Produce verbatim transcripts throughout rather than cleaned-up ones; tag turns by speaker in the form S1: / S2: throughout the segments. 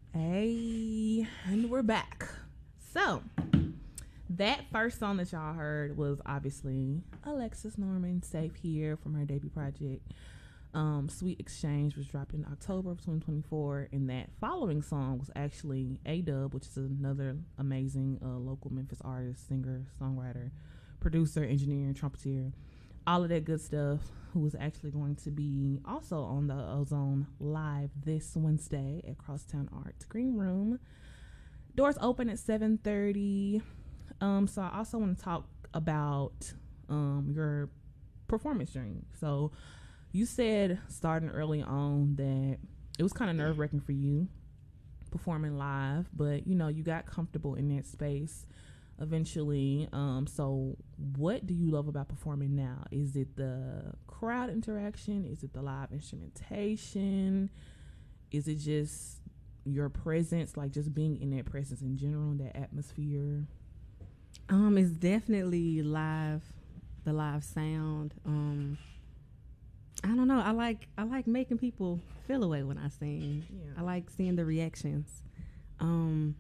S1: Hey, and we're back. So, that first song that y'all heard was obviously Alexis Norman, Safe Here, from her debut project. Um, Sweet Exchange was dropped in October of twenty twenty-four, and that following song was actually A-Dub, which is another amazing uh, local Memphis artist, singer, songwriter, producer, engineer, trumpeter, all of that good stuff, who is actually going to be also on the Ozone Live this Wednesday at Crosstown Arts Green Room. Doors open at seven thirty. Um, so I also want to talk about um, your performance journey. So you said starting early on that it was kind of nerve-wracking for you performing live, but, you know, you got comfortable in that space eventually. Um, so what do you love about performing now? Is it the crowd interaction? Is it the live instrumentation? Is it just your presence, like just being in that presence in general, that atmosphere?
S2: Um, it's definitely live, the live sound. Um, I don't know. I like I like making people feel away when I sing.
S1: Yeah.
S2: I like seeing the reactions. Um,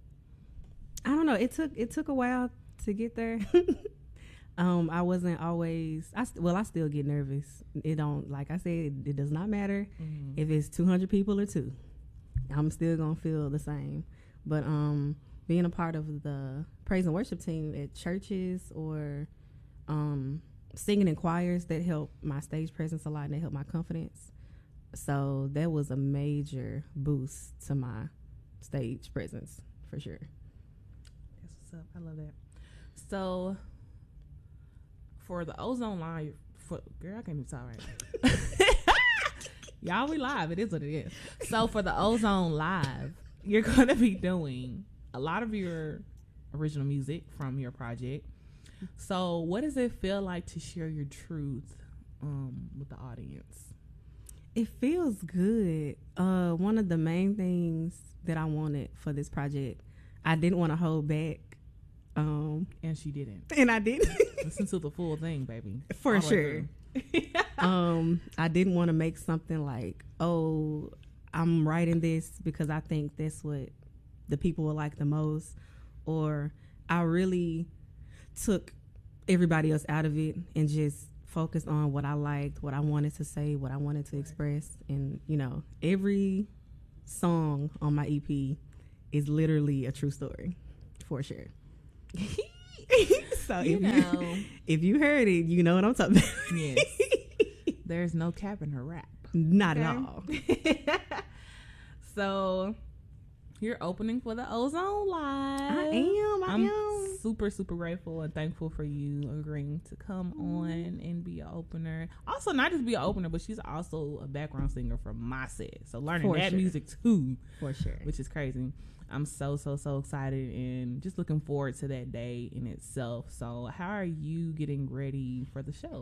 S2: I don't know. It took it took a while to get there. um, I wasn't always. I st- well, I still get nervous. It don't like I said. It, it does not matter
S1: Mm-hmm.
S2: if it's two hundred people or two. I'm still gonna feel the same. But um, being a part of the praise and worship team at churches or um, singing in choirs, that helped my stage presence a lot and that helped my confidence. So that was a major boost to my stage presence for sure.
S1: That's what's up. I love that. So for the Ozone Live, for, girl, I can't even talk right. Y'all, we live. It is what it is. So for the Ozone Live, you're going to be doing a lot of your original music from your project. So what does it feel like to share your truth um, with the audience?
S2: It feels good. Uh, one of the main things that I wanted for this project, I didn't want to hold back. Um,
S1: And she didn't.
S2: and I didn't.
S1: Listen to the full thing, baby.
S2: For
S1: All the way
S2: sure.
S1: through.
S2: um, I didn't want to make something like, oh, I'm writing this because I think that's what the people will like the most. Or I really took everybody else out of it and just focused on what I liked, what I wanted to say, what I wanted to express. And, you know, every song on my E P is literally a true story, for sure. So
S1: You
S2: if
S1: know.
S2: you, if you heard it, you know what I'm talking about.
S1: Yes. There's no cap in her rap.
S2: Not
S1: Okay.
S2: at all.
S1: So you're opening for the Ozone Live.
S2: I am. I
S1: I'm
S2: am.
S1: super, super grateful and thankful for you agreeing to come on and be an opener. Also, not just be an opener, but she's also a background singer for my set. So learning
S2: For
S1: that
S2: sure.
S1: music too,
S2: For sure.
S1: which is crazy. I'm so, so, so excited and just looking forward to that day in itself. So how are you getting ready for the show?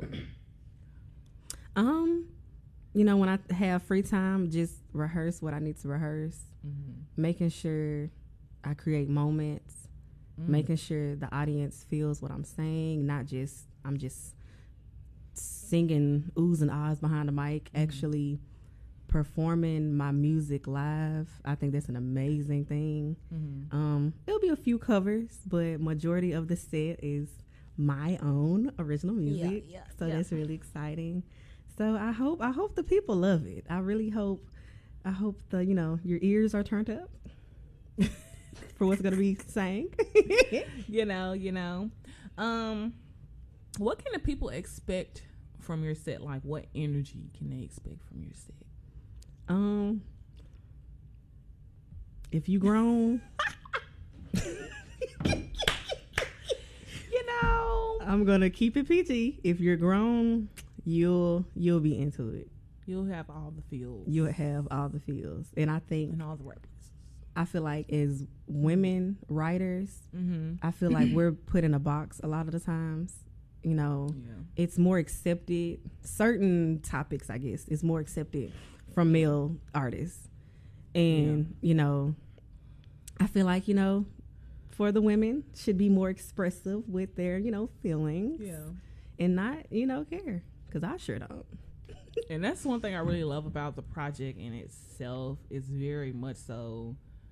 S2: Um, you know, when I have free time, just rehearse what I need to rehearse,
S1: Mm-hmm.
S2: making sure I create moments,
S1: Mm.
S2: making sure the audience feels what I'm saying, not just I'm just singing oohs and ahs behind the mic,
S1: Mhm.
S2: actually performing my music live. I think that's an amazing thing.
S1: Mm-hmm.
S2: Um, there'll be a few covers, but majority of the set is my own original music.
S1: yeah,
S2: so
S1: yeah.
S2: that's really exciting. So I hope I hope the people love it. I really hope I hope the you know your ears are turned up for what's gonna be sang.
S1: you know, you know. Um, what can the people expect from your set? Like, what energy can they expect from your set?
S2: um, if you grown,
S1: You know,
S2: I'm gonna keep it P G. If you're grown, you'll you'll be into it.
S1: you'll have all the feels.
S2: You'll have all the feels, and I think
S1: and all the right places.
S2: I feel like as women writers,
S1: Mm-hmm.
S2: I feel like we're put in a box a lot of the times. You know,
S1: Yeah.
S2: it's more accepted. Certain topics, I guess, is more accepted from male artists. And, you know, I feel like, you know, for the women should be more expressive with their, you know, feelings
S1: Yeah.
S2: and not, you know, care. Because I sure don't.
S1: And that's one thing I really love about the project in itself is very much so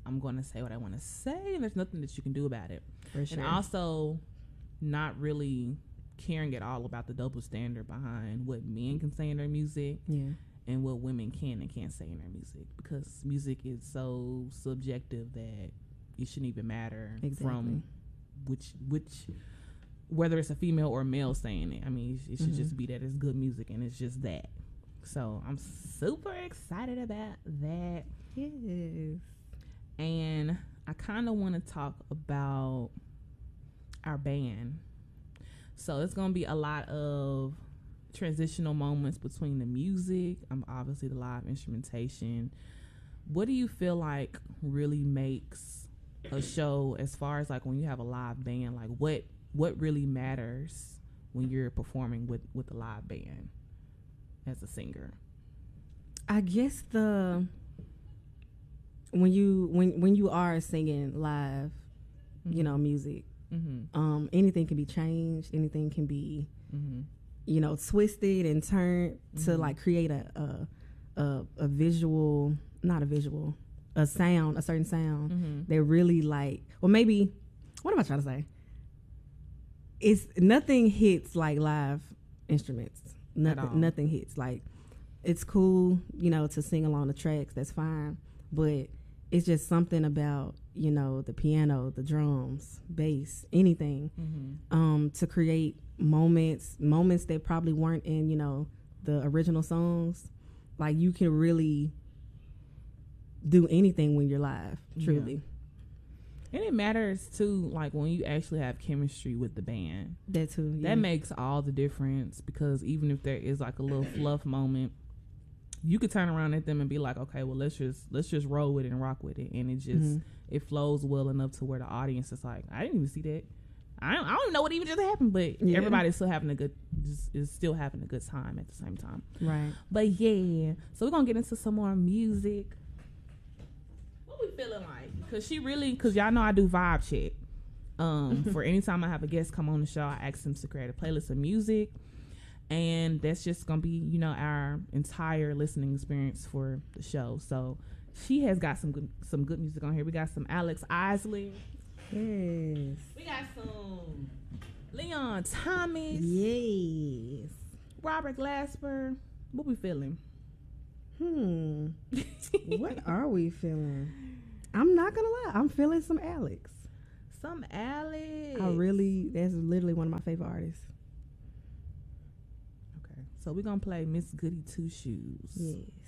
S1: I'm going to say what I want to say, and there's nothing that you can do about it.
S2: For sure.
S1: And also, not really caring at all about the double standard behind what men can say in their music
S2: yeah.
S1: and what women can and can't say in their music, because music is so subjective that it shouldn't even matter
S2: exactly.
S1: from which which whether it's a female or a male saying it. I mean, it, it should mm-hmm. just be that it's good music and it's just that. So I'm super excited about that.
S2: Yes.
S1: And I kind of want to talk about our band. So it's going to be a lot of transitional moments between the music, um, obviously the live instrumentation. What do you feel like really makes a show, as far as like when you have a live band, like what what really matters when you're performing with, with a live band as a singer?
S2: I guess the when you when when you are singing live, mm-hmm. you know, music, mm-hmm. um, anything can be changed, anything can be, mm-hmm. you know, twisted and turned mm-hmm. to like create a a, a a visual, not a visual, a sound, a certain sound mm-hmm. that really like, well, maybe, what am I trying to say? It's nothing hits like live instruments. Nothing, nothing hits. Like, it's cool, you know, to sing along the tracks. That's fine, but it's just something about, you know, the piano, the drums, bass, anything, mm-hmm. um, to create moments, moments that probably weren't in, you know, the original songs. Like, you can really do anything when you're live, truly.
S1: Yeah. And it matters too, like when you actually have chemistry with the band.
S2: That too. Yeah.
S1: That makes all the difference, because even if there is like a little fluff moment, you could turn around at them and be like, okay, well, let's just let's just roll with it and rock with it, and it just mm-hmm. it flows well enough to where the audience is like, I didn't even see that. I don't, I don't know what even just happened, but yeah. everybody's still having a good just is still having a good time at the same time.
S2: Right.
S1: But yeah, so we're gonna get into some more music. What we feeling like? Cause she really, cause y'all know I do vibe check. Um, for any time I have a guest come on the show, I ask them to create a playlist of music, and that's just gonna be, you know, our entire listening experience for the show. So she has got some good, some good music on here. We got some Alex Isley.
S2: Yes.
S1: We got some Leon Thomas.
S2: Yes.
S1: Robert Glasper. What we feeling?
S2: Hmm. What are we feeling? I'm not gonna lie. I'm feeling some Alex.
S1: Some Alex.
S2: I really, that's literally one of my favorite artists.
S1: Okay. So we're gonna play Miss Goody Two Shoes.
S2: Yes.